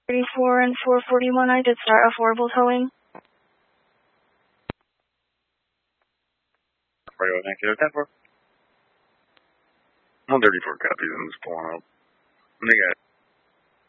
34 and 441, I did start affordable towing. Radio 9010 134 copies, I'm just pulling up. And they got